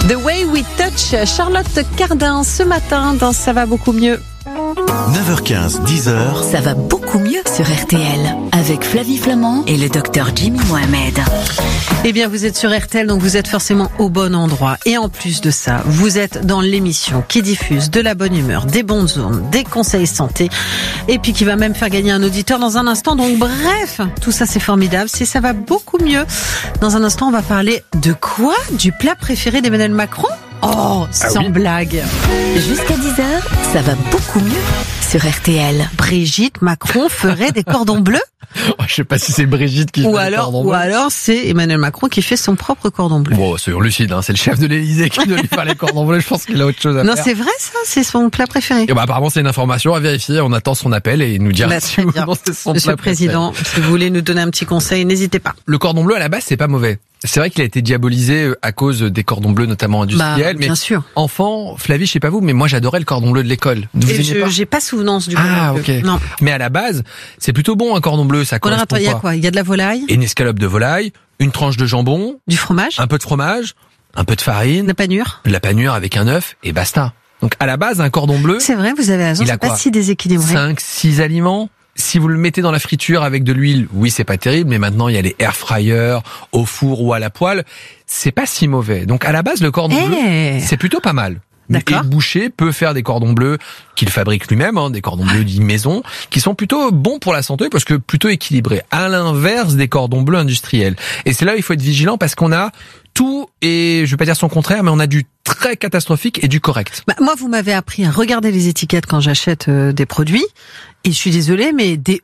The Way We Touch, Charlotte Cardin ce matin dans Ça va beaucoup mieux. 9h15, 10h. Ça va beaucoup mieux sur RTL avec Flavie Flamand et le docteur Jimmy Mohamed. Eh bien, vous êtes sur RTL, donc vous êtes forcément au bon endroit. Et en plus de ça, vous êtes dans l'émission qui diffuse de la bonne humeur, des bonnes ondes, des conseils santé, et puis qui va même faire gagner un auditeur dans un instant. Donc bref, tout ça c'est formidable, ça va beaucoup mieux. Dans un instant, on va parler de quoi? Du plat préféré d'Emmanuel Macron? Oh, sans blague. Jusqu'à 10h, ça va beaucoup mieux sur RTL. Brigitte Macron ferait des cordons bleus? Je sais pas si c'est Brigitte qui fait des cordons bleus. Ou alors c'est Emmanuel Macron qui fait son propre cordon bleu. Bon, soyons lucides, c'est le chef de l'Élysée qui doit lui faire les cordons bleus. Je pense qu'il a autre chose à faire. Non, c'est vrai ça, c'est son plat préféré. Et apparemment c'est une information à vérifier. On attend son appel et il nous dira si ou non c'est son Monsieur plat le Président, si vous voulez nous donner un petit conseil, n'hésitez pas. Le cordon bleu à la base c'est pas mauvais. C'est vrai qu'il a été diabolisé à cause des cordons bleus, notamment industriels. Bien sûr. Enfant, Flavie, je sais pas vous, mais moi j'adorais le cordon bleu de l'école. J'ai pas souvenance du cordon bleu. Ok. Non. Mais à la base, c'est plutôt bon un cordon bleu. Ça correspond il y a quoi? Il y a de la volaille, une escalope de volaille, une tranche de jambon, du fromage, un peu de fromage, un peu de farine, de la panure avec un œuf et basta. Donc à la base, un cordon bleu. C'est vrai, vous avez raison. C'est pas si déséquilibré. 5-6 aliments. Si vous le mettez dans la friture avec de l'huile, oui, c'est pas terrible, mais maintenant il y a les air fryers au four ou à la poêle, c'est pas si mauvais. Donc à la base, le cordon bleu, c'est plutôt pas mal. D'accord. Et le boucher peut faire des cordons bleus qu'il fabrique lui-même, des cordons bleus dits maison, qui sont plutôt bons pour la santé parce que plutôt équilibrés, à l'inverse des cordons bleus industriels. Et c'est là où il faut être vigilant parce qu'on a tout, et je vais pas dire son contraire, mais on a du très catastrophique et du correct. Moi, vous m'avez appris à regarder les étiquettes quand j'achète des produits, et je suis désolée, mais des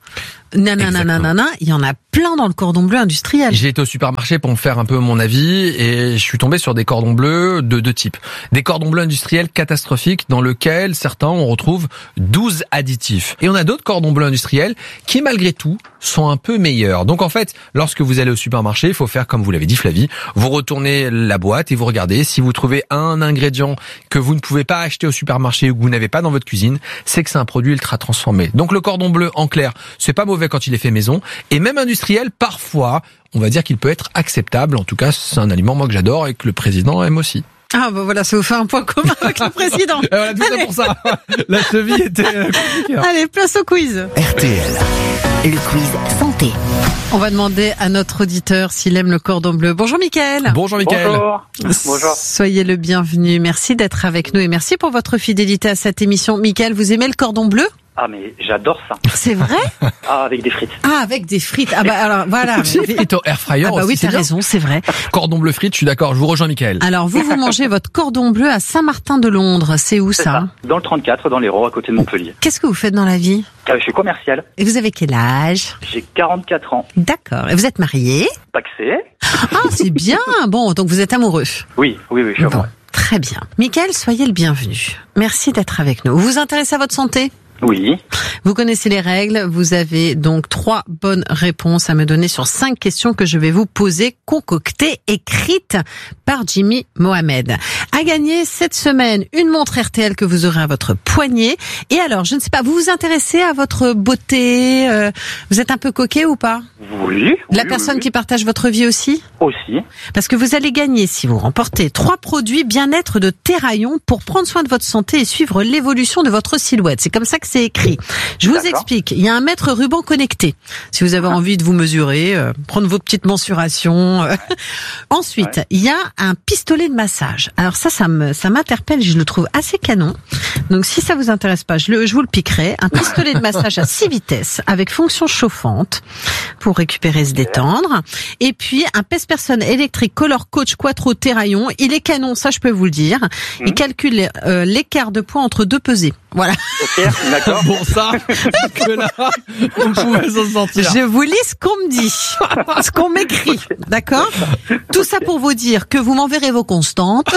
nanana, il y en a plein dans le cordon bleu industriel. J'ai été au supermarché pour me faire un peu mon avis et je suis tombé sur des cordons bleus de deux types. Des cordons bleus industriels catastrophiques dans lesquels certains on retrouve 12 additifs. Et on a d'autres cordons bleus industriels qui malgré tout sont un peu meilleurs. Donc en fait, lorsque vous allez au supermarché, il faut faire comme vous l'avez dit Flavie, vous retournez la boîte et vous regardez si vous trouvez un ingrédient que vous ne pouvez pas acheter au supermarché ou que vous n'avez pas dans votre cuisine, c'est que c'est un produit ultra transformé. Donc le cordon bleu en clair, c'est pas mauvais quand il est fait maison, et même industriel, parfois, on va dire qu'il peut être acceptable. En tout cas, c'est un aliment, moi, que j'adore et que le président aime aussi. Ah, voilà, ça vous fait un point commun avec le président. Voilà, tout ça pour ça. La cheville était compliquée. Allez, place au quiz. RTL. Le quiz santé. On va demander à notre auditeur s'il aime le cordon bleu. Bonjour Mickaël. Bonjour Mickaël. Bonjour. Soyez le bienvenu. Merci d'être avec nous et merci pour votre fidélité à cette émission. Mickaël, vous aimez le cordon bleu? Ah mais j'adore ça. C'est vrai? Ah, avec des frites. Ah, avec des frites. Ah bah alors voilà. Frites au air fryer. Ah bah aussi, oui, t'as raison, c'est vrai. Cordon bleu frites, je suis d'accord, je vous rejoins Mickaël. Alors vous mangez votre cordon bleu à Saint-Martin-de-Londres. C'est où ça? Dans le 34, dans l'Hérault, à côté de Montpellier. Qu'est-ce que vous faites dans la vie? Je suis commercial. Et vous avez quel âge? J'ai 44 ans. D'accord. Et vous êtes marié? Paxé. Ah, c'est bien. Bon, donc vous êtes amoureux. Oui, je suis amoureux. Très bien. Mickaël, soyez le bienvenu. Merci d'être avec nous. Vous vous intéressez à votre santé? Oui. Vous connaissez les règles. Vous avez donc 3 bonnes réponses à me donner sur 5 questions que je vais vous poser, concoctées, écrites par Jimmy Mohamed. À gagner cette semaine, une montre RTL que vous aurez à votre poignet. Et alors, je ne sais pas, vous vous intéressez à votre beauté? Vous êtes un peu coquet ou pas? Oui. La personne qui partage votre vie aussi? Aussi. Parce que vous allez gagner, si vous remportez, 3 produits bien-être de Terraillon pour prendre soin de votre santé et suivre l'évolution de votre silhouette. C'est comme ça que c'est écrit. Je vous explique. Il y a un mètre ruban connecté. Si vous avez envie de vous mesurer, prendre vos petites mensurations. Ensuite, il y a un pistolet de massage. Alors ça m'interpelle. Je le trouve assez canon. Donc si ça vous intéresse pas, je vous le piquerai. Un pistolet de massage à 6 vitesses avec fonction chauffante pour récupérer, se détendre. Et puis un pèse-personne électrique Color Coach Quattro Terraillon. Il est canon, ça je peux vous le dire. Il calcule l'écart de poids entre 2 pesées. Voilà. Ok, d'accord. Bon, ça, que là, on pouvait s'en sortir. Je vous lis ce qu'on me dit, ce qu'on m'écrit, d'accord? Tout ça pour vous dire que vous m'enverrez vos constantes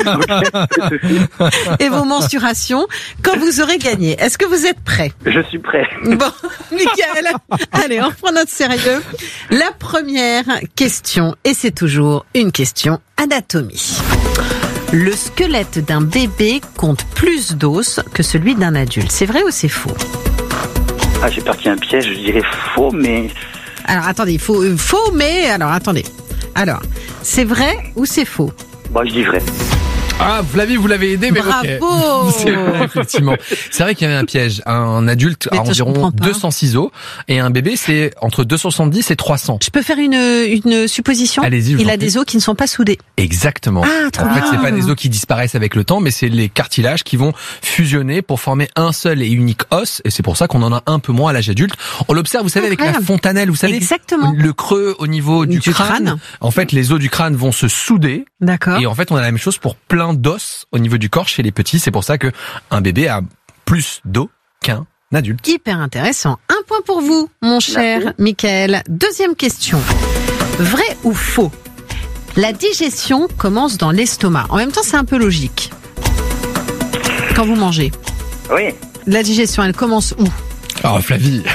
et vos mensurations quand vous aurez gagné. Est-ce que vous êtes prêts? Je suis prêt. Bon, Mickaël, allez, on reprend notre sérieux. La première question, et c'est toujours une question anatomie. Le squelette d'un bébé compte plus d'os que celui d'un adulte. C'est vrai ou c'est faux? Ah, j'ai peur qu'il y ait un piège, je dirais faux, mais... Alors, attendez, faux, mais... Alors, attendez. Alors, c'est vrai ou c'est faux? Bah, je dis vrai. Ah, Flavie, vous l'avez aidé, mais Bravo. ok. C'est vrai, effectivement. C'est vrai qu'il y avait un piège. Un adulte Mais a environ 200 ciseaux et un bébé, c'est entre 270 et 300. Je peux faire une supposition? Allez-y, je vous Il en a prie. des os qui ne sont pas soudés. Exactement. Ah, trop En fait, bien. c'est pas des os qui disparaissent avec le temps, mais c'est les cartilages qui vont fusionner pour former un seul et unique os. Et c'est pour ça qu'on en a un peu moins à l'âge adulte. On l'observe, vous savez, avec la Incroyable. fontanelle, vous savez, Exactement. le creux au niveau du crâne. En fait, les os du crâne vont se souder. D'accord. Et en fait, on a la même chose pour plein d'os au niveau du corps chez les petits. C'est pour ça que un bébé a plus d'os qu'un adulte. Hyper intéressant. Un point pour vous, mon cher Mickaël. Deuxième question. Vrai ou faux? La digestion commence dans l'estomac. En même temps, c'est un peu logique. Quand vous mangez. Oui. La digestion, elle commence où? Alors, Flavie.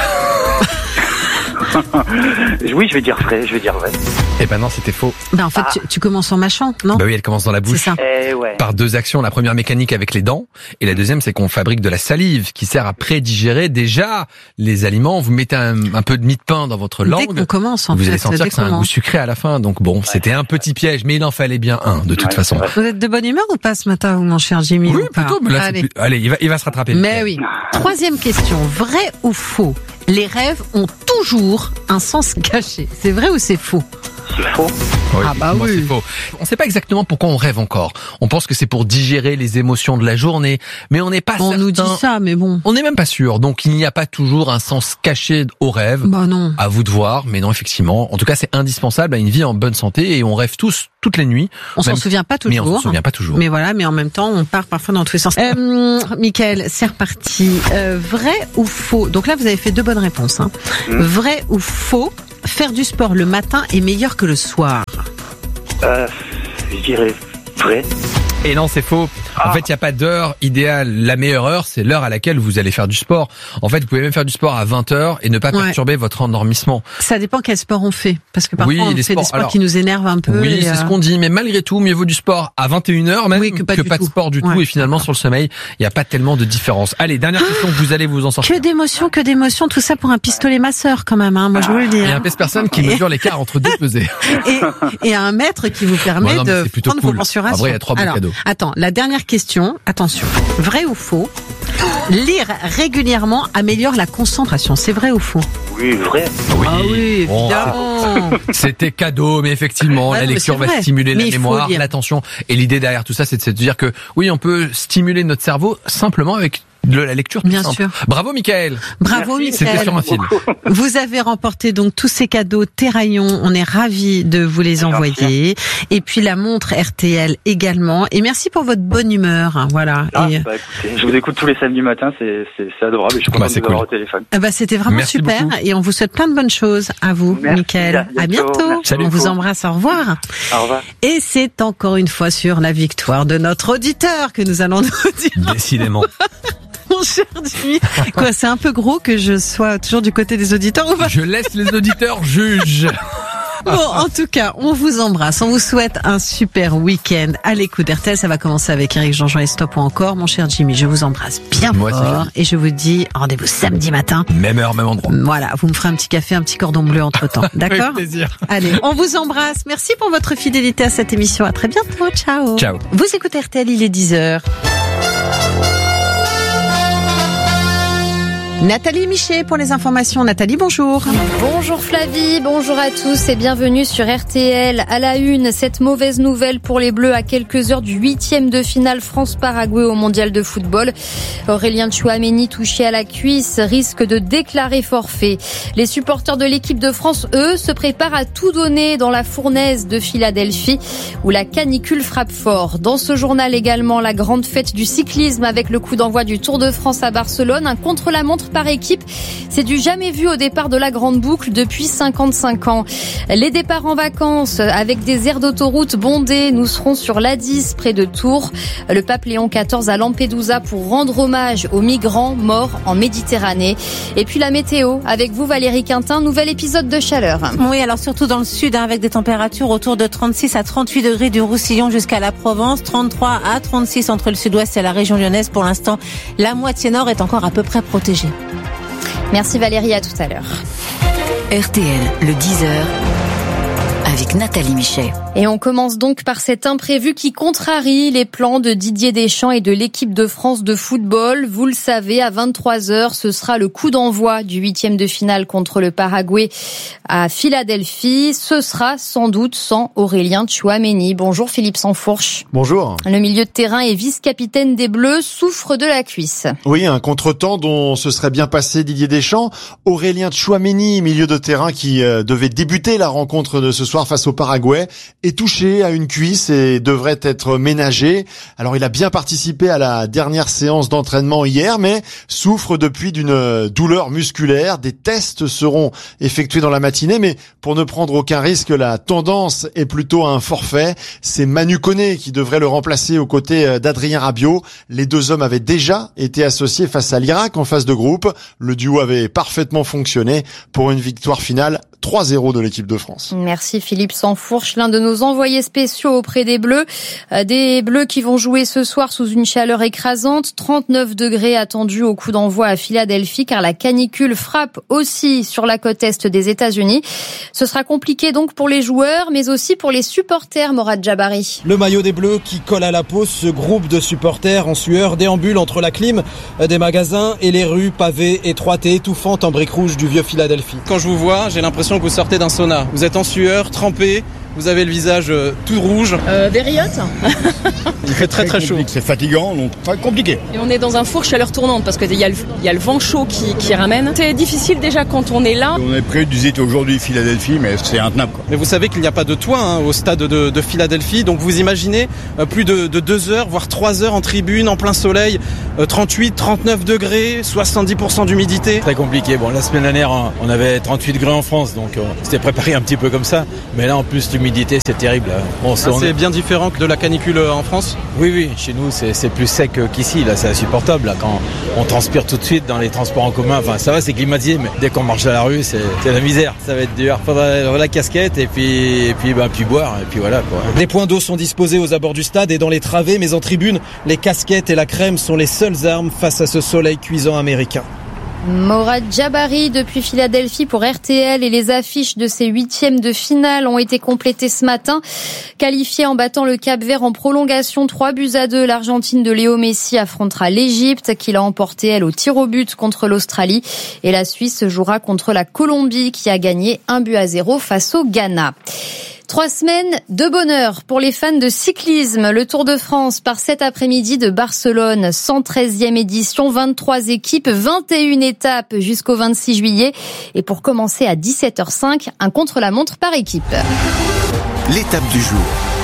Oui, je vais dire vrai. Eh ben non, c'était faux. Ben, en fait, tu commences en mâchant, non? Bah oui, elle commence dans la C'est bouche. ça. Ouais. Par deux actions. La première mécanique avec les dents et la deuxième c'est qu'on fabrique de la salive qui sert à prédigérer déjà les aliments. Vous mettez un peu de mie de pain dans votre Dès langue. qu'on commence, en Vous fait. allez sentir dès que c'est qu'on un goût mange. sucré à la fin. Donc bon, c'était un petit piège, mais il en fallait bien un de toute Ouais, façon. c'est vrai. Vous êtes de bonne humeur ou pas ce matin, vous, mon cher Jimmy? Oui, ou pas? plutôt. Mais là, c'est Allez. plus- allez, il va se rattraper. Mais oui. Troisième question. Vrai ou faux? Les rêves ont toujours un sens caché. C'est vrai ou c'est faux? C'est faux. Oui, Ah bah effectivement, oui. c'est faux. On ne sait pas exactement pourquoi on rêve encore. On pense que c'est pour digérer les émotions de la journée, mais on n'est pas On certain. nous dit ça, mais bon. On n'est même pas sûr. Donc il n'y a pas toujours un sens caché au rêve. Bah non. À vous de voir, mais non, effectivement. En tout cas, c'est indispensable à une vie en bonne santé et on rêve tous, toutes les nuits. On s'en Même- souvient pas Mais on toujours. s'en souvient pas toujours. Mais voilà, mais en même temps, on part parfois dans tous les sens. Mickaël, c'est reparti. Vrai ou faux? Donc là, vous avez fait deux bonnes réponses. Hein. Vrai ou faux? Faire du sport le matin est meilleur que le soir. Je dirais vrai. Et non, c'est faux. En fait, il n'y a pas d'heure idéale. La meilleure heure, c'est l'heure à laquelle vous allez faire du sport. En fait, vous pouvez même faire du sport à 20h et ne pas Ouais. perturber votre endormissement. Ça dépend quel sport on fait. Parce que parfois, Oui, on les fait sports. des sports Alors, qui nous énervent un peu. Oui, et, c'est ce qu'on dit, mais malgré tout, mieux vaut du sport à 21h même Oui, que pas du de tout. sport du tout. Ouais, Et finalement, sur le sommeil, il n'y a pas tellement de différence. Allez, dernière question, vous allez vous en sortir. Que d'émotions, tout ça pour un pistolet masseur quand même, hein, moi je vous le dis. Il y a un hein. pèse-personne qui mesure l'écart entre deux pesées. Et un maître qui vous permet Bon, non, mais de c'est plutôt prendre vos cool. mensurations. En vrai, il y a 3 bons Alors, cadeaux. Attends, la dernière question, attention. Vrai ou faux? Lire régulièrement améliore la concentration. C'est vrai ou faux? Oui, vrai. oui, Bon, évidemment. c'était cadeau, mais effectivement, Ouais, la mais lecture c'est va vrai. stimuler Mais la il faut mémoire, lire. l'attention. Et l'idée derrière tout ça, c'est de se dire que oui, on peut stimuler notre cerveau simplement avec de la lecture tout Bien simple. sûr. Bravo, Mickaël. Bravo, Merci. C'était Mickaël. sur un fil. Vous avez remporté donc tous ces cadeaux Terraillon. On est ravis de vous les envoyer. Et puis la montre RTL également. Et merci pour votre bonne humeur. hein, Voilà. Ah, Et, bah, écoutez, je vous écoute tous les samedis matins, c'est adorable. Et je suis content Bah, de c'est vous avoir cool. au téléphone. c'était vraiment Merci super. beaucoup. Et on vous souhaite plein de bonnes choses à vous, Merci, Mickaël. à bientôt. Merci On vous beaucoup. embrasse. Au revoir. Au revoir. Et c'est encore une fois sur la victoire de notre auditeur que nous allons nous dire, Décidément. mon cher Jimmy. Quoi, c'est un peu gros que je sois toujours du côté des auditeurs ou pas? Je laisse les auditeurs juger. Bon, en tout cas, on vous embrasse. On vous souhaite un super week-end à l'écoute d'RTL. Ça va commencer avec Eric Jean-Jean et Stop ou encore. Mon cher Jimmy, je vous embrasse bien Moi aussi, fort. Jimmy. Et je vous dis rendez-vous samedi matin. Même heure, même endroit. Voilà, vous me ferez un petit café, un petit cordon bleu entre-temps. D'accord? Avec plaisir. Allez, on vous embrasse. Merci pour votre fidélité à cette émission. À très bientôt. Ciao. Ciao. Vous écoutez RTL, il est 10h. Nathalie Michet pour les informations. Nathalie, bonjour. Bonjour Flavie, bonjour à tous et bienvenue sur RTL. À la une, cette mauvaise nouvelle pour les Bleus à quelques heures du 8e de finale France-Paraguay au Mondial de football. Aurélien Tchouaméni, touché à la cuisse, risque de déclarer forfait. Les supporters de l'équipe de France, eux, se préparent à tout donner dans la fournaise de Philadelphie où la canicule frappe fort. Dans ce journal également, la grande fête du cyclisme avec le coup d'envoi du Tour de France à Barcelone, un contre-la-montre par équipe. C'est du jamais vu au départ de la grande boucle depuis 55 ans. Les départs en vacances avec des aires d'autoroute bondées. Nous serons sur l'A10 près de Tours. Le pape Léon XIV à Lampedusa pour rendre hommage aux migrants morts en Méditerranée. Et puis la météo avec vous Valérie Quintin, nouvel épisode de chaleur. Oui, alors surtout dans le sud, avec des températures autour de 36 à 38 degrés du Roussillon jusqu'à la Provence, 33 à 36 entre le sud-ouest et la région lyonnaise. Pour l'instant, la moitié nord est encore à peu près protégée. Merci Valérie, à tout à l'heure. RTL, le 10h, avec Nathalie Michet. Et on commence donc par cet imprévu qui contrarie les plans de Didier Deschamps et de l'équipe de France de football. Vous le savez, à 23h, ce sera le coup d'envoi du 8e de finale contre le Paraguay à Philadelphie. Ce sera sans doute sans Aurélien Tchouaméni. Bonjour Philippe Sansfourche. Bonjour. Le milieu de terrain et vice-capitaine des Bleus souffre de la cuisse. Oui, un contretemps dont se serait bien passé Didier Deschamps. Aurélien Tchouaméni, milieu de terrain qui devait débuter la rencontre de ce soir face au Paraguay, est touché à une cuisse et devrait être ménagé. Alors il a bien participé à la dernière séance d'entraînement hier, mais souffre depuis d'une douleur musculaire. Des tests seront effectués dans la matinée, mais pour ne prendre aucun risque, la tendance est plutôt un forfait. C'est Manu Koné qui devrait le remplacer aux côtés d'Adrien Rabiot. Les deux hommes avaient déjà été associés face à l'Irak en phase de groupe. Le duo avait parfaitement fonctionné pour une victoire finale 3-0 de l'équipe de France. Merci Philippe Sansfourche, l'un de nos envoyés spéciaux auprès des Bleus. Des Bleus qui vont jouer ce soir sous une chaleur écrasante. 39 degrés attendus au coup d'envoi à Philadelphie car la canicule frappe aussi sur la côte est des États-Unis. Ce sera compliqué donc pour les joueurs mais aussi pour les supporters, Morad Jabari. Le maillot des Bleus qui colle à la peau, ce groupe de supporters en sueur déambule entre la clim des magasins et les rues pavées étroites et étouffantes en briques rouges du vieux Philadelphie. Quand je vous vois, j'ai l'impression que vous sortez d'un sauna. Vous êtes en sueur, trempé, vous avez le visage tout rouge. Des riottes. Il fait très chaud. C'est fatigant, donc très compliqué. Et on est dans un four chaleur tournante parce qu'il y a le vent chaud qui ramène. C'est difficile déjà quand on est là. On est prêt de visiter aujourd'hui Philadelphie, mais c'est intenable, quoi. Mais vous savez qu'il n'y a pas de toit au stade de Philadelphie, donc vous imaginez plus de 2 heures, voire 3 heures en tribune, en plein soleil, 38, 39 degrés, 70% d'humidité. Très compliqué. Bon, la semaine dernière, on avait 38 degrés en France, donc on s'était préparé un petit peu comme ça. Mais là, en plus, l'humidité, c'est terrible. C'est bien différent que de la canicule en France ? Oui, chez nous, c'est plus sec qu'ici. Là, c'est insupportable. Là, quand on transpire tout de suite dans les transports en commun, enfin, ça va, c'est climatisé, mais dès qu'on marche à la rue, c'est la misère. Ça va être dur. Faudra la casquette et puis boire, et puis voilà, quoi. Des points d'eau sont disposés aux abords du stade et dans les travées, mais en tribune, les casquettes et la crème sont les seules armes face à ce soleil cuisant américain. Morad Jabari depuis Philadelphie pour RTL et les affiches de ces 8e de finale ont été complétées ce matin. Qualifiée en battant le Cap-Vert en prolongation 3-2, l'Argentine de Léo Messi affrontera l'Égypte qui l'a emporté elle au tir au but contre l'Australie et la Suisse jouera contre la Colombie qui a gagné 1-0 face au Ghana. 3 semaines de bonheur pour les fans de cyclisme. Le Tour de France part cet après-midi de Barcelone, 113e édition, 23 équipes, 21 étapes jusqu'au 26 juillet. Et pour commencer à 17h05, un contre-la-montre par équipe. L'étape du jour.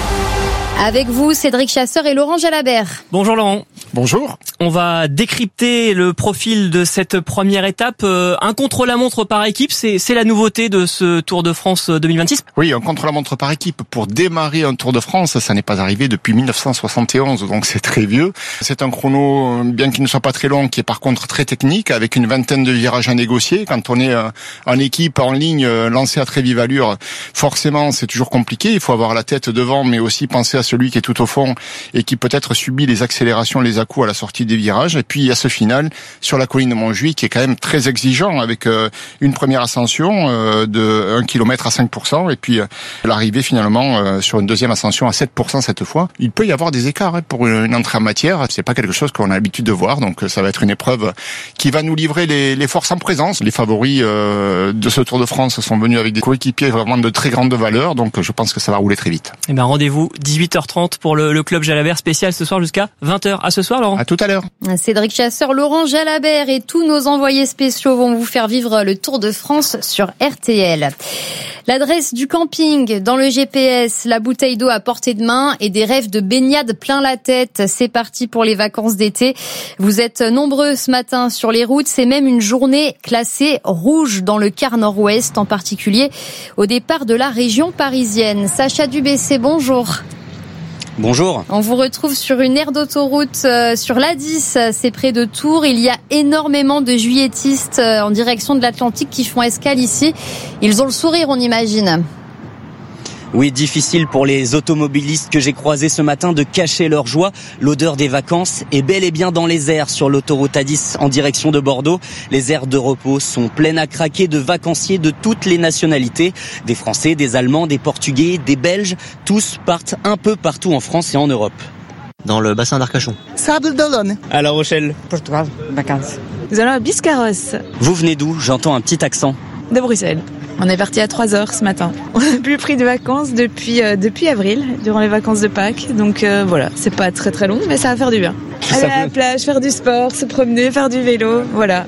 Avec vous, Cédric Chasseur et Laurent Jalabert. Bonjour Laurent. Bonjour. On va décrypter le profil de cette première étape. Un contre-la-montre par équipe, c'est la nouveauté de ce Tour de France 2026 ? Oui, un contre-la-montre par équipe. Pour démarrer un Tour de France, ça n'est pas arrivé depuis 1971, donc c'est très vieux. C'est un chrono, bien qu'il ne soit pas très long, qui est par contre très technique, avec une vingtaine de virages à négocier. Quand on est en équipe, en ligne, lancé à très vive allure, forcément c'est toujours compliqué. Il faut avoir la tête devant, mais aussi penser à celui qui est tout au fond et qui peut-être subit les accélérations, les à-coups à la sortie des virages. Et puis il y a ce final sur la colline de Montjuïc qui est quand même très exigeant avec une première ascension de 1 km à 5% et puis l'arrivée finalement sur une deuxième ascension à 7% cette fois. Il peut y avoir des écarts pour une entrée en matière. C'est pas quelque chose qu'on a l'habitude de voir, donc ça va être une épreuve qui va nous livrer les forces en présence. Les favoris de ce Tour de France sont venus avec des coéquipiers vraiment de très grande valeur, donc je pense que ça va rouler très vite. Et rendez-vous 18h30 pour le club Jalabert spécial ce soir jusqu'à 20h. À ce soir Laurent. À tout à l'heure. Cédric Chasseur, Laurent Jalabert et tous nos envoyés spéciaux vont vous faire vivre le Tour de France sur RTL. L'adresse du camping dans le GPS, la bouteille d'eau à portée de main et des rêves de baignade plein la tête. C'est parti pour les vacances d'été. Vous êtes nombreux ce matin sur les routes. C'est même une journée classée rouge dans le quart nord-ouest, en particulier au départ de la région parisienne. Sacha Dubessé, bonjour. Bonjour. On vous retrouve sur une aire d'autoroute sur l'A10, c'est près de Tours. Il y a énormément de juilletistes en direction de l'Atlantique qui font escale ici. Ils ont le sourire, on imagine. Oui, difficile pour les automobilistes que j'ai croisés ce matin de cacher leur joie. L'odeur des vacances est bel et bien dans les airs sur l'autoroute A10 en direction de Bordeaux. Les aires de repos sont pleines à craquer de vacanciers de toutes les nationalités. Des Français, des Allemands, des Portugais, des Belges. Tous partent un peu partout en France et en Europe. Dans le bassin d'Arcachon. Sable d'Olonne. À La Rochelle. Portugal, vacances. Nous allons à Biscarrosse. Vous venez d'où? J'entends un petit accent. De Bruxelles. On est parti à 3h ce matin. On n'a plus pris de vacances depuis avril, durant les vacances de Pâques. Donc voilà, c'est pas très très long, mais ça va faire du bien. Aller à la plage, faire du sport, se promener, faire du vélo, voilà.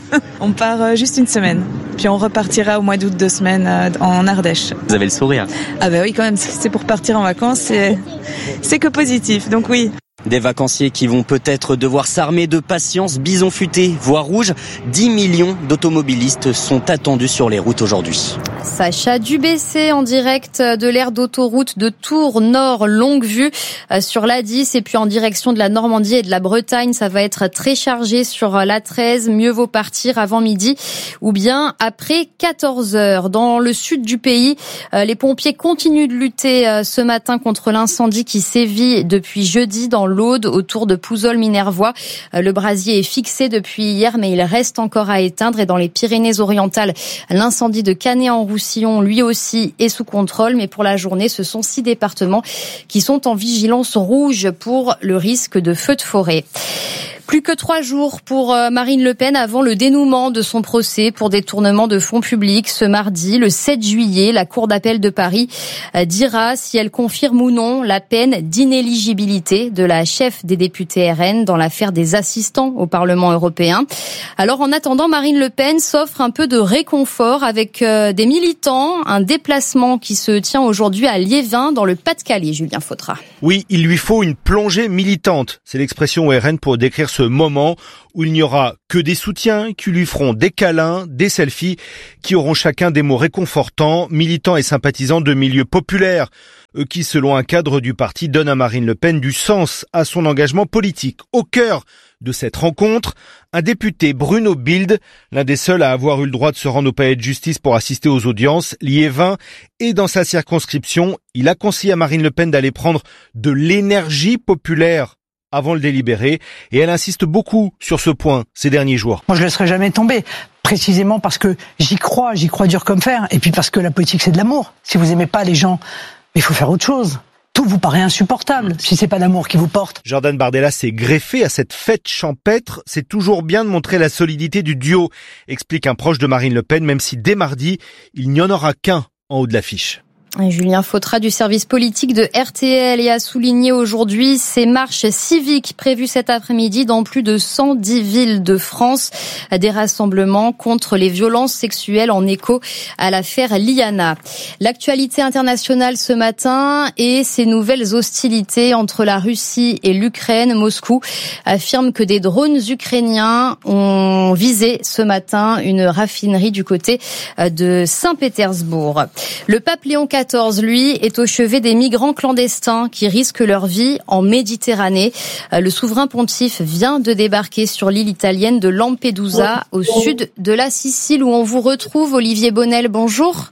On part juste une semaine. Puis on repartira au mois d'août 2 semaines en Ardèche. Vous avez le sourire. Ah bah oui, quand même, c'est pour partir en vacances, c'est que positif, donc oui. Des vacanciers qui vont peut-être devoir s'armer de patience, bison futé, voie rouge. 10 millions d'automobilistes sont attendus sur les routes aujourd'hui. Sacha Dubessé en direct de l'aire d'autoroute de Tours Nord, longue vue sur l'A10 et puis en direction de la Normandie et de la Bretagne. Ça va être très chargé sur l'A13. Mieux vaut partir avant midi ou bien après 14 heures. Dans le sud du pays, les pompiers continuent de lutter ce matin contre l'incendie qui sévit depuis jeudi dans l'Aude autour de Pouzol-Minervois. Le brasier est fixé depuis hier, mais il reste encore à éteindre. Et dans les Pyrénées-Orientales, l'incendie de Canet-en-Roussillon, lui aussi, est sous contrôle. Mais pour la journée, ce sont 6 départements qui sont en vigilance rouge pour le risque de feu de forêt. Plus que 3 jours pour Marine Le Pen avant le dénouement de son procès pour détournement de fonds publics. Ce mardi, le 7 juillet, la Cour d'appel de Paris dira si elle confirme ou non la peine d'inéligibilité de la chef des députés RN dans l'affaire des assistants au Parlement européen. Alors en attendant, Marine Le Pen s'offre un peu de réconfort avec des militants. Un déplacement qui se tient aujourd'hui à Liévin dans le Pas-de-Calais, Julien Fautra. Oui, il lui faut une plongée militante. C'est l'expression RN pour décrire ce moment où il n'y aura que des soutiens qui lui feront des câlins, des selfies, qui auront chacun des mots réconfortants, militants et sympathisants de milieux populaires, qui, selon un cadre du parti, donnent à Marine Le Pen du sens à son engagement politique. Au cœur de cette rencontre, un député, Bruno Bild, l'un des seuls à avoir eu le droit de se rendre au palais de justice pour assister aux audiences, Liévin, et dans sa circonscription, il a conseillé à Marine Le Pen d'aller prendre de l'énergie populaire avant le délibéré, et elle insiste beaucoup sur ce point ces derniers jours. Moi, je ne laisserai jamais tomber, précisément parce que j'y crois dur comme fer, et puis parce que la politique, c'est de l'amour. Si vous aimez pas les gens, il faut faire autre chose. Tout vous paraît insupportable si c'est pas l'amour qui vous porte. Jordan Bardella s'est greffé à cette fête champêtre. C'est toujours bien de montrer la solidité du duo, explique un proche de Marine Le Pen, même si dès mardi, il n'y en aura qu'un en haut de l'affiche. Julien Fautra du service politique de RTL a souligné aujourd'hui ces marches civiques prévues cet après-midi dans plus de 110 villes de France. Des rassemblements contre les violences sexuelles en écho à l'affaire Liana. L'actualité internationale ce matin et ces nouvelles hostilités entre la Russie et l'Ukraine. Moscou affirme que des drones ukrainiens ont visé ce matin une raffinerie du côté de Saint-Pétersbourg. Le pape Léon XIV, lui, est au chevet des migrants clandestins qui risquent leur vie en Méditerranée. Le souverain pontife vient de débarquer sur l'île italienne de Lampedusa, au sud de la Sicile, où on vous retrouve. Olivier Bonnel, bonjour.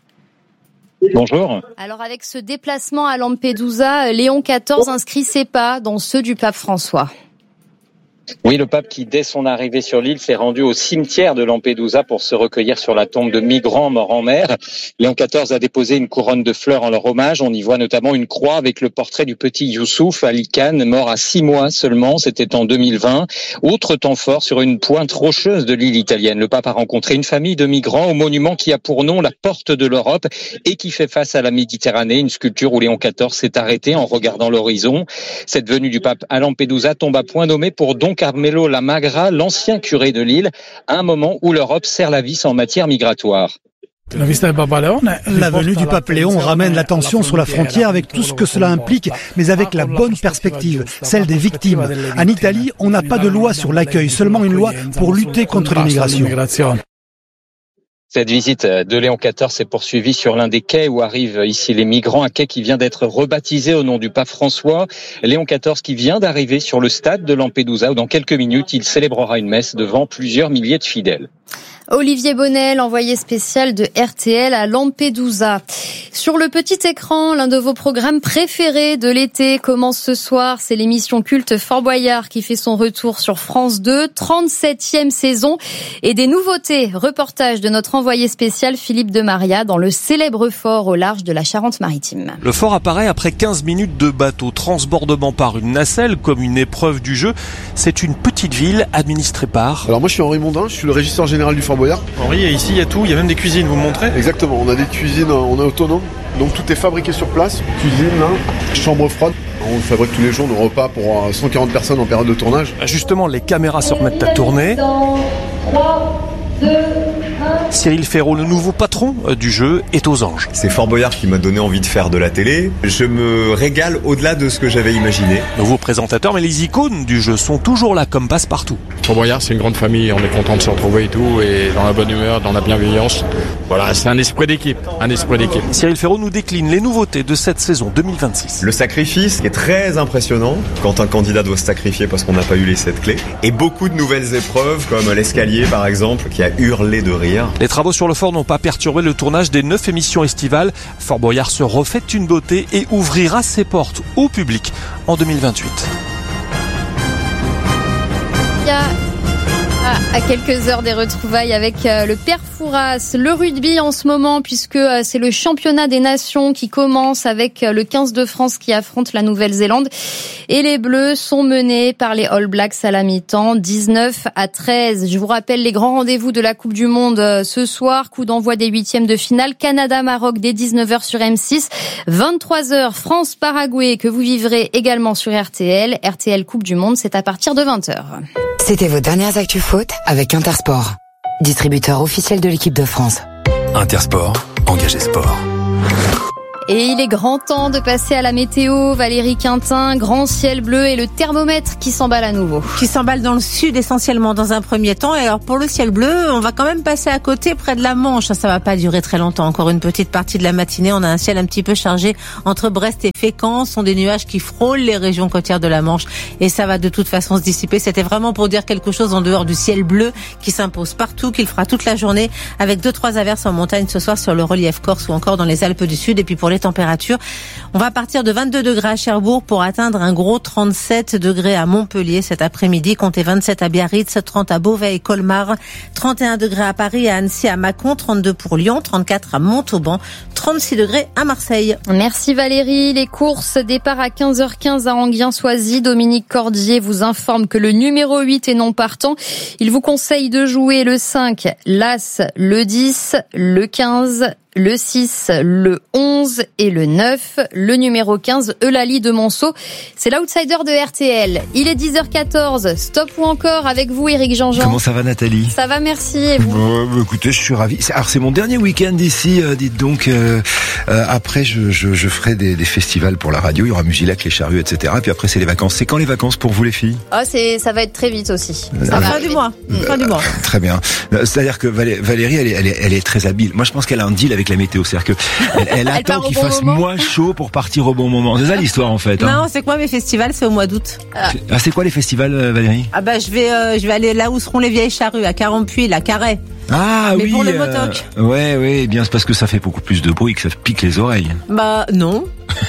Bonjour. Alors avec ce déplacement à Lampedusa, Léon XIV inscrit ses pas dans ceux du pape François. Oui, le pape qui, dès son arrivée sur l'île, s'est rendu au cimetière de Lampedusa pour se recueillir sur la tombe de migrants morts en mer. Léon XIV a déposé une couronne de fleurs en leur hommage. On y voit notamment une croix avec le portrait du petit Youssouf Ali Khan, mort à 6 mois seulement. C'était en 2020. Autre temps fort sur une pointe rocheuse de l'île italienne. Le pape a rencontré une famille de migrants au monument qui a pour nom la porte de l'Europe et qui fait face à la Méditerranée. Une sculpture où Léon XIV s'est arrêté en regardant l'horizon. Cette venue du pape à Lampedusa tombe à point nommé pour Don Carmelo Lamagra, l'ancien curé de l'île, à un moment où l'Europe serre la vis en matière migratoire. La venue du pape Léon ramène l'attention sur la frontière avec tout ce que cela implique, mais avec la bonne perspective, celle des victimes. En Italie, on n'a pas de loi sur l'accueil, seulement une loi pour lutter contre l'immigration. Cette visite de Léon XIV s'est poursuivie sur l'un des quais où arrivent ici les migrants, un quai qui vient d'être rebaptisé au nom du pape François. Léon XIV qui vient d'arriver sur le stade de Lampedusa où dans quelques minutes il célébrera une messe devant plusieurs milliers de fidèles. Olivier Bonnel, envoyé spécial de RTL à Lampedusa. Sur le petit écran, l'un de vos programmes préférés de l'été commence ce soir. C'est l'émission culte Fort Boyard qui fait son retour sur France 2, 37e saison. Et des nouveautés, reportage de notre envoyé spécial Philippe de Maria dans le célèbre fort au large de la Charente-Maritime. Le fort apparaît après 15 minutes de bateau, transbordement par une nacelle comme une épreuve du jeu. C'est une petite ville administrée par... Alors moi je suis Henri Mondin, je suis le régisseur général du Fort Boyard. Henri, et ici il y a tout, il y a même des cuisines, vous me montrez ? Exactement, on a des cuisines, on est autonome, donc tout est fabriqué sur place. Cuisine, là, chambre froide. On fabrique tous les jours nos repas pour 140 personnes en période de tournage. Justement, les caméras se remettent à tourner. 3, 2, 1... Cyril Ferraud, le nouveau patron du jeu, est aux anges. C'est Fort Boyard qui m'a donné envie de faire de la télé. Je me régale au-delà de ce que j'avais imaginé. Nouveau présentateur, mais les icônes du jeu sont toujours là comme passe-partout. Fort Boyard, c'est une grande famille, on est content de se retrouver et tout, et dans la bonne humeur, dans la bienveillance. Voilà, c'est un esprit d'équipe, Cyril Ferraud nous décline les nouveautés de cette saison 2026. Le sacrifice est très impressionnant quand un candidat doit se sacrifier parce qu'on n'a pas eu les 7 clés. Et beaucoup de nouvelles épreuves, comme l'escalier par exemple, qui a hurlé de rire. Les travaux sur le fort n'ont pas perturbé le tournage des 9 émissions estivales. Fort Boyard se refait une beauté et ouvrira ses portes au public en 2028. À quelques heures des retrouvailles avec le Père Fouras, le rugby en ce moment puisque c'est le championnat des nations qui commence avec le 15 de France qui affronte la Nouvelle-Zélande et les Bleus sont menés par les All Blacks à la mi-temps 19-13. Je vous rappelle les grands rendez-vous de la Coupe du Monde ce soir, coup d'envoi des 8e de finale, Canada-Maroc dès 19h sur M6, 23h France-Paraguay que vous vivrez également sur RTL. RTL Coupe du Monde, c'est à partir de 20h. C'était vos dernières actus foot avec Intersport, distributeur officiel de l'équipe de France. Intersport, engagé sport. Et il est grand temps de passer à la météo. Valérie Quintin, grand ciel bleu et le thermomètre qui s'emballe à nouveau. Qui s'emballe dans le sud essentiellement dans un premier temps. Et alors pour le ciel bleu, on va quand même passer à côté près de la Manche. Ça va pas durer très longtemps. Encore une petite partie de la matinée. On a un ciel un petit peu chargé entre Brest et Fécamp. Ce sont des nuages qui frôlent les régions côtières de la Manche. Et ça va de toute façon se dissiper. C'était vraiment pour dire quelque chose en dehors du ciel bleu qui s'impose partout, qu'il fera toute la journée avec 2-3 averses en montagne ce soir sur le relief corse ou encore dans les Alpes du Sud. Et puis pour les températures, on va partir de 22 degrés à Cherbourg pour atteindre un gros 37 degrés à Montpellier cet après-midi, comptez 27 à Biarritz, 30 à Beauvais et Colmar, 31 degrés à Paris, à Annecy, à Mâcon, 32 pour Lyon, 34 à Montauban, 36 degrés à Marseille. Merci Valérie. Les courses, départ à 15h15 à Enghien-Soisy. Dominique Cordier vous informe que le numéro 8 est non partant. Il vous conseille de jouer le 5, l'As, le 10, le 15, le 6, le 11 et le 9. Le numéro 15, Eulalie de Monceau. C'est l'outsider de RTL. Il est 10h14. Stop ou encore avec vous, Éric Jean-Jean. Comment ça va, Nathalie ? Ça va, merci. Et vous ? Écoutez, je suis ravi. Alors, c'est mon dernier week-end ici. Dites donc, après, je ferai des festivals pour la radio. Il y aura Musilac, les charrues, etc. Puis après, c'est les vacances. C'est quand les vacances pour vous, les filles ? Ça va être très vite aussi. Fin du mois. Fin du mois. Très bien. C'est-à-dire que Valérie, elle est très habile. Moi, je pense qu'elle a un deal avec la météo. C'est-à-dire que elle attend qu'il fasse moins chaud pour partir au bon moment. C'est ça l'histoire, en fait. Non, c'est quoi mes festivals ? C'est au mois d'août. C'est quoi les festivals, Valérie ? Je vais aller là où seront les vieilles charrues, à Carampuy, la Carhaix. Ah mais oui. Pour le motoc. Ouais, bien c'est parce que ça fait beaucoup plus de bruit que ça pique les oreilles. Non.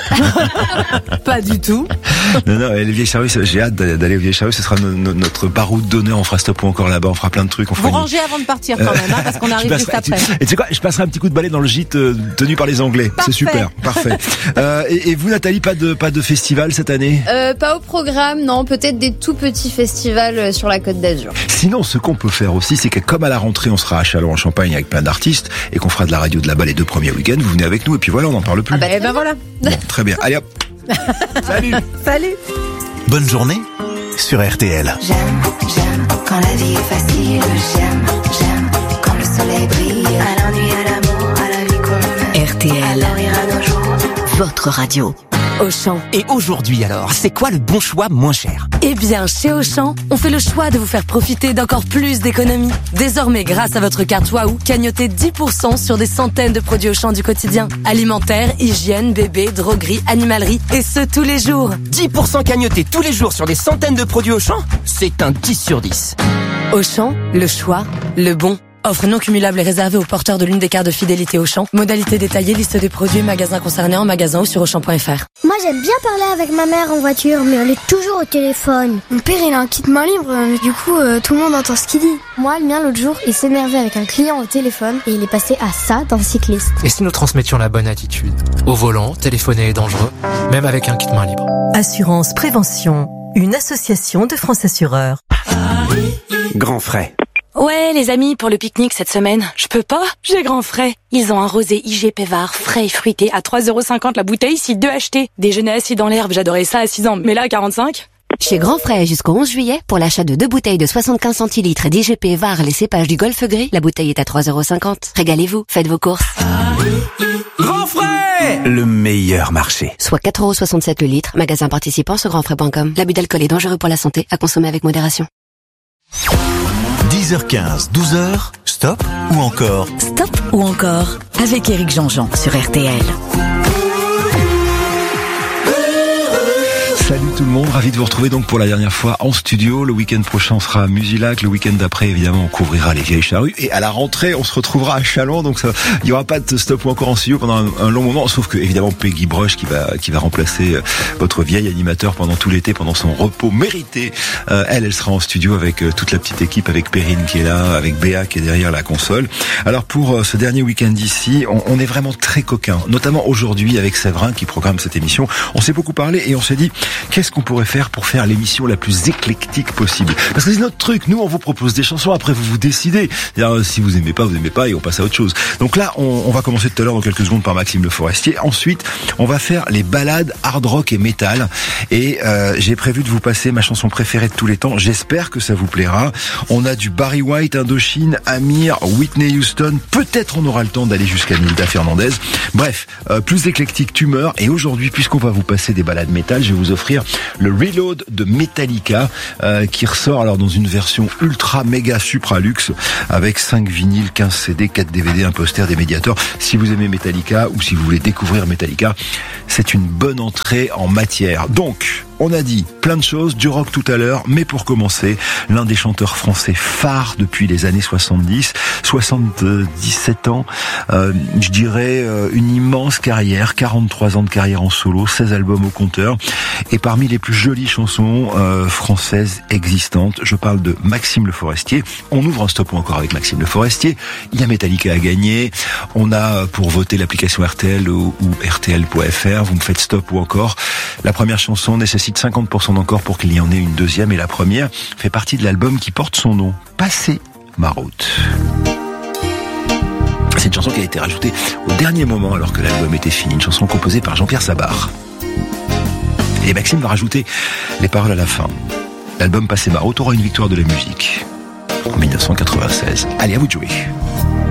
Pas du tout. Non, les vieilles charrues, j'ai hâte d'aller aux vieilles charrues. Ce sera notre baroud d'honneur. On fera stop ou encore là-bas. On fera plein de trucs. Vous rangez avant de partir quand même, parce qu'on arrive juste après. Et tu sais quoi, je passerai un petit coup de balai dans le gîte tenu par les Anglais. Parfait. C'est super, parfait. Et vous, Nathalie, pas de festival cette année ? Pas au programme, non. Peut-être des tout petits festivals sur la Côte d'Azur. Sinon, ce qu'on peut faire aussi, c'est que comme à la rentrée, on sera à Châlons-en-Champagne avec plein d'artistes et qu'on fera de la radio de là-bas les 2 premiers week-ends, vous venez avec nous et puis voilà, on n'en parle plus. Voilà. Bon, très bien. Allez hop. Salut. Salut. Bonne journée sur RTL. J'aime quand la vie est facile. J'aime quand le soleil brille. À l'ennui, à l'amour, à la vie qu'on mène. RTL. Alors ira nos jours. Votre radio. Auchan. Et aujourd'hui alors, c'est quoi le bon choix moins cher ? Eh bien, chez Auchan, on fait le choix de vous faire profiter d'encore plus d'économies. Désormais, grâce à votre carte Waouh, cagnotez 10% sur des centaines de produits Auchan du quotidien. Alimentaire, hygiène, bébé, droguerie, animalerie, et ce tous les jours. 10% cagnotés tous les jours sur des centaines de produits Auchan ? C'est un 10 sur 10. Auchan, le choix, le bon. Offre non cumulable et réservée aux porteurs de l'une des cartes de fidélité Auchan. Modalité détaillée, liste des produits, magasins concernés en magasin ou sur Auchan.fr. Moi j'aime bien parler avec ma mère en voiture, mais elle est toujours au téléphone. Mon père il a un kit main libre, du coup tout le monde entend ce qu'il dit. Moi le mien l'autre jour il s'énervait avec un client au téléphone et il est passé à ça d'un cycliste. Et si nous transmettions la bonne attitude? Au volant, téléphoner est dangereux, même avec un kit main libre. Assurance Prévention, une association de France Assureurs. Grand frais. Ouais, les amis, pour le pique-nique cette semaine, je peux pas, j'ai grand frais. Ils ont un rosé IG Pévard, frais et fruité, à 3,50€ la bouteille, si 2 achetés. Déjeuner assis dans l'herbe, j'adorais ça à 6 ans, mais là à 45. Chez Grand Frais jusqu'au 11 juillet, pour l'achat de 2 bouteilles de 75 centilitres d'IGP VAR les cépages du Golfe Gris, la bouteille est à 3,50€. Régalez-vous, faites vos courses. Grand frais, le meilleur marché. Soit 4,67€ le litre, magasin participant sur grandfrais.com. L'abus d'alcool est dangereux pour la santé, à consommer avec modération. 10h15, 12h, stop ou encore? Stop ou encore avec Éric Jean-Jean sur RTL. Salut tout le monde, ravi de vous retrouver donc pour la dernière fois en studio. Le week-end prochain on sera à Musilac, le week-end d'après évidemment on couvrira les Vieilles Charrues et à la rentrée on se retrouvera à Châlons, donc il n'y aura pas de stop ou encore en studio pendant un long moment, sauf que évidemment Peggy Broche qui va remplacer votre vieil animateur pendant tout l'été, pendant son repos mérité. Elle sera en studio avec toute la petite équipe, avec Perrine qui est là, avec Béa qui est derrière la console. Alors pour ce dernier week-end ici, on est vraiment très coquin, notamment aujourd'hui avec Séverin qui programme cette émission. On s'est beaucoup parlé et on s'est dit qu'est-ce qu'on pourrait faire pour faire l'émission la plus éclectique possible? Parce que c'est notre truc. Nous, on vous propose des chansons. Après, vous décidez. C'est-à-dire, si vous aimez pas et on passe à autre chose. Donc là, on va commencer tout à l'heure dans quelques secondes par Maxime Le Forestier. Ensuite, on va faire les ballades hard rock et métal. Et j'ai prévu de vous passer ma chanson préférée de tous les temps. J'espère que ça vous plaira. On a du Barry White, Indochine, Amir, Whitney Houston. Peut-être on aura le temps d'aller jusqu'à Nilda Fernandez. Bref, plus éclectique, tumeur. Et aujourd'hui, puisqu'on va vous passer des ballades métal, je vais vous offrir le Reload de Metallica qui ressort alors dans une version ultra méga supra luxe avec 5 vinyles, 15 CD, 4 DVD, un poster, des médiators. Si vous aimez Metallica ou si vous voulez découvrir Metallica, c'est une bonne entrée en matière. Donc, on a dit plein de choses, du rock tout à l'heure, mais pour commencer, l'un des chanteurs français phares depuis les années 70, 77 ans, je dirais une immense carrière, 43 ans de carrière en solo, 16 albums au compteur, et parmi les plus jolies chansons françaises existantes, je parle de Maxime Le Forestier. On ouvre un stop ou encore avec Maxime Le Forestier, il y a Metallica à gagner, on a pour voter l'application RTL ou RTL.fr, vous me faites stop ou encore. La première chanson nécessite 50% d'encore pour qu'il y en ait une deuxième, et la première fait partie de l'album qui porte son nom, Passer ma route. C'est une chanson qui a été rajoutée au dernier moment alors que l'album était fini, une chanson composée par Jean-Pierre Sabar. Et Maxime va rajouter les paroles à la fin. L'album Passer ma route aura une victoire de la musique en 1996. Allez, à vous de jouer.